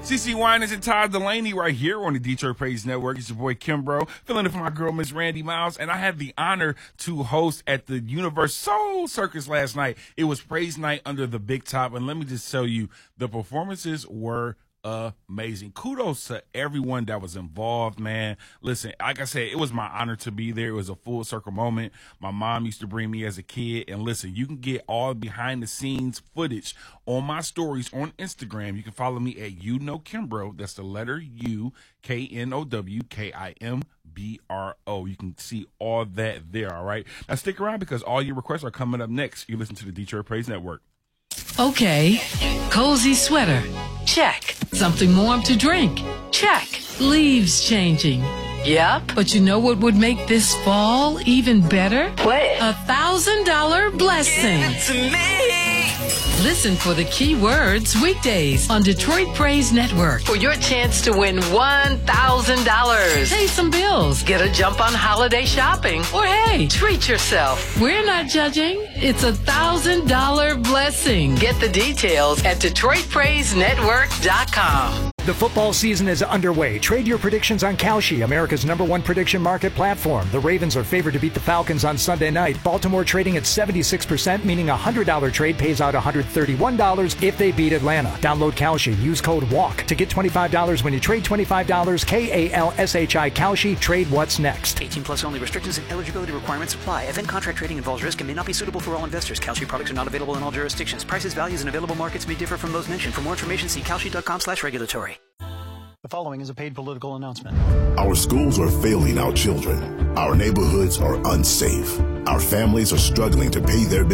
CC Winans and Todd Delaney right here on the Detroit Praise Network. It's your boy Kimbro, filling in for my girl Miss Randy Miles, and I had the honor to host at the Universal Circus last night. It was Praise Night under the Big Top, and let me just tell you, the performances were amazing. Kudos to everyone that was involved, man. Listen, like I said, it was my honor to be there. It was a full circle moment. My mom used to bring me as a kid, and listen, you can get all behind the scenes footage on my stories on Instagram. You can follow me at Kimbro. That's the letter U, KNOWKIMBRO. You can see all that there, all right? Now stick around because all your requests are coming up next. You listen to the Detroit Praise Network. Okay, cozy sweater, check. Something warm to drink, check. Leaves changing, yep. But you know what would make this fall even better? What? $1,000 blessing. Give it to me. Listen for the key words weekdays on Detroit Praise Network for your chance to win $1,000. Pay some bills, get a jump on holiday shopping, or hey, treat yourself. We're not judging. It's $1,000 blessing. Get the details at DetroitPraiseNetwork.com. The football season is underway. Trade your predictions on Kalshi, America's #1 prediction market platform. The Ravens are favored to beat the Falcons on Sunday night. Baltimore trading at 76%, meaning a $100 trade pays out $131 if they beat Atlanta. Download Kalshi. Use code WALK to get $25 when you trade $25. KALSHI Kalshi. Trade what's next. 18 plus only. Restrictions and eligibility requirements apply. Event contract trading involves risk and may not be suitable for all investors. Kalshi products are not available in all jurisdictions. Prices, values, and available markets may differ from those mentioned. For more information, see kalshi.com/regulatory. The following is a paid political announcement. Our schools are failing our children. Our neighborhoods are unsafe. Our families are struggling to pay their bills.